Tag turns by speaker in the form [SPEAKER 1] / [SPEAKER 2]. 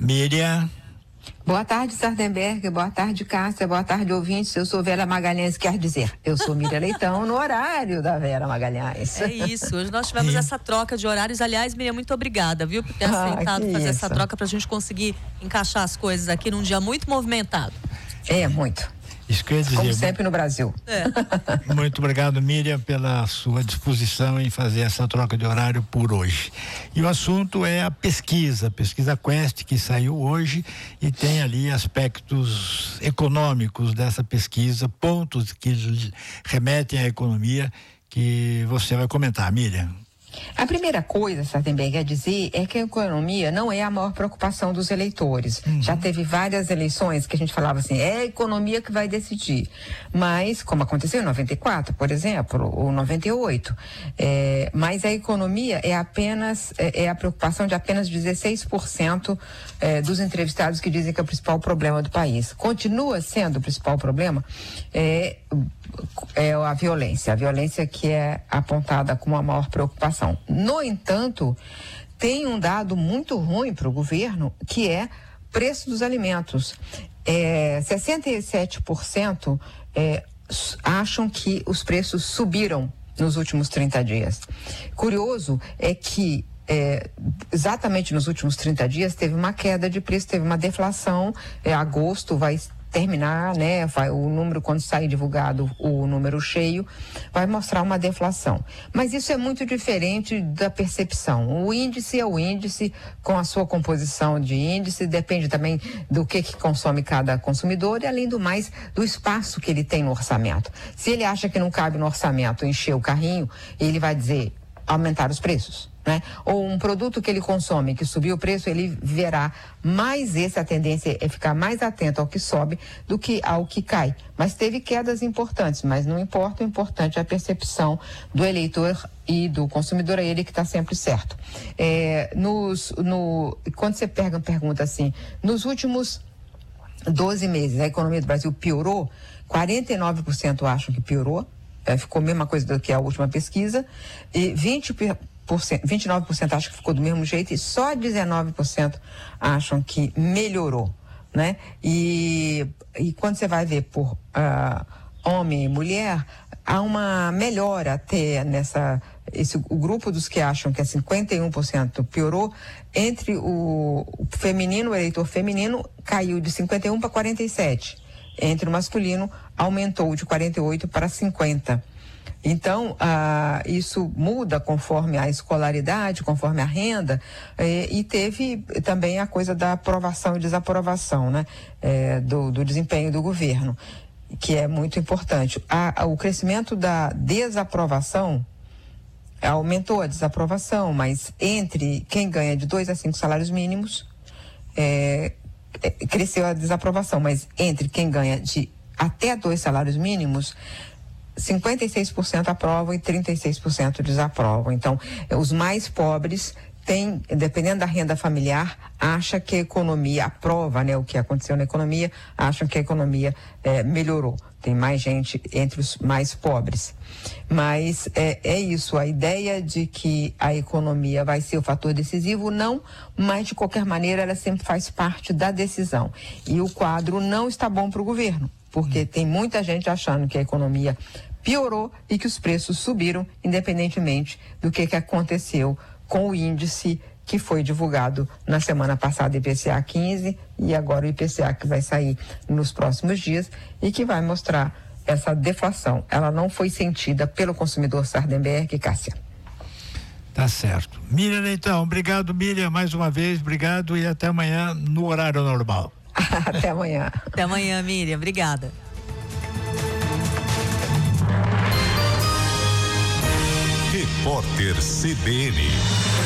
[SPEAKER 1] Miriam.
[SPEAKER 2] Boa tarde, Sardenberg, boa tarde, Cássia, boa tarde, ouvintes. Eu sou Vera Magalhães, quer dizer, eu sou Miriam Leitão no horário da Vera Magalhães.
[SPEAKER 3] É isso, hoje nós tivemos essa troca de horários. Aliás, Miriam, muito obrigada, viu, por ter aceitado fazer essa troca pra gente conseguir encaixar as coisas aqui num dia muito movimentado.
[SPEAKER 2] Muito.
[SPEAKER 1] Isso quer dizer,
[SPEAKER 2] como sempre no Brasil.
[SPEAKER 1] Muito obrigado, Miriam, pela sua disposição em fazer essa troca de horário por hoje. E o assunto é a pesquisa Quest, que saiu hoje e tem ali aspectos econômicos dessa pesquisa, pontos que remetem à economia, que você vai comentar, Miriam.
[SPEAKER 2] A primeira coisa, Sardenberg, a dizer é que a economia não é a maior preocupação dos eleitores. Já teve várias eleições que a gente falava assim, é a economia que vai decidir. Mas, como aconteceu em 94, por exemplo, ou 98, mas a economia é a preocupação de apenas 16% dos entrevistados que dizem que é o principal problema do país. Continua sendo o principal problema é a violência que é apontada como a maior preocupação. No entanto, tem um dado muito ruim para o governo, que é preço dos alimentos. 67% acham que os preços subiram nos últimos 30 dias. Curioso é que exatamente nos últimos 30 dias teve uma queda de preço, teve uma deflação. Agosto vai terminar, né? O número, quando sair divulgado o número cheio, vai mostrar uma deflação. Mas isso é muito diferente da percepção. O índice é o índice, com a sua composição de índice, depende também do que consome cada consumidor e, além do mais, do espaço que ele tem no orçamento. Se ele acha que não cabe no orçamento encher o carrinho, ele vai dizer aumentar os preços, né? Ou um produto que ele consome, que subiu o preço, ele verá mais a tendência é ficar mais atento ao que sobe do que ao que cai. Mas teve quedas importantes, mas não importa, o importante é a percepção do eleitor e do consumidor, é ele que está sempre certo. Quando você pergunta assim, nos últimos 12 meses, a economia do Brasil piorou, 49% acham que piorou, ficou a mesma coisa do que a última pesquisa, e 29% acham que ficou do mesmo jeito e só 19% acham que melhorou, né? E quando você vai ver por homem e mulher, há uma melhora até o grupo dos que acham que 51% piorou, entre o feminino, o eleitor feminino caiu de 51 para 47%. Entre o masculino, aumentou de 48 para 50. Então, isso muda conforme a escolaridade, conforme a renda, e teve também a coisa da aprovação e desaprovação, né? Do desempenho do governo, que é muito importante. O crescimento da desaprovação aumentou a desaprovação, mas entre quem ganha de 2 a 5 salários mínimos, cresceu a desaprovação, mas entre quem ganha de até 2 salários mínimos, 56% aprovam e 36% desaprovam. Então, os mais pobres têm, dependendo da renda familiar, acha que a economia aprova, né, o que aconteceu na economia, acham que a economia melhorou. Tem mais gente entre os mais pobres. Mas é isso, a ideia de que a economia vai ser o fator decisivo, não, mas de qualquer maneira ela sempre faz parte da decisão. E o quadro não está bom para o governo, porque tem muita gente achando que a economia piorou e que os preços subiram, independentemente do que aconteceu com o índice que foi divulgado na semana passada, IPCA 15, e agora o IPCA que vai sair nos próximos dias e que vai mostrar essa deflação. Ela não foi sentida pelo consumidor, Sardenberg e Cássia.
[SPEAKER 1] Tá certo. Miriam Leitão, obrigado, Miriam, mais uma vez, obrigado e até amanhã no horário normal.
[SPEAKER 2] Até amanhã.
[SPEAKER 3] Até amanhã, Miriam, obrigada.
[SPEAKER 4] Repórter CBN.